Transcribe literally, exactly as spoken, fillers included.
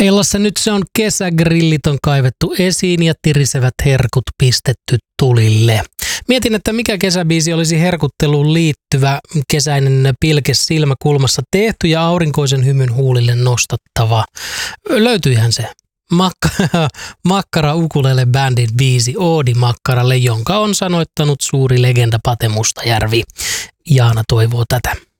Illassa nyt se on kesägrillit on kaivettu esiin ja tirisevät herkut pistetty tulille. Mietin, että mikä kesäbiisi olisi herkutteluun liittyvä kesäinen pilke silmäkulmassa tehty ja aurinkoisen hymyn huulille nostattava. Löytyihän se. Makka- Makkara Ukulele Bandin biisi Oodi Makkaralle, jonka on sanoittanut suuri legenda Pate Mustajärvi. Jaana toivoo tätä.